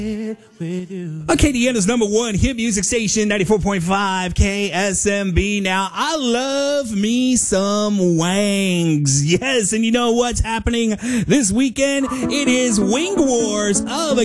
Okay, Indiana's number one hit music station, 94.5 KSMB. Now, I love me some wangs. Yes, and you know what's happening this weekend? It is Wing Wars of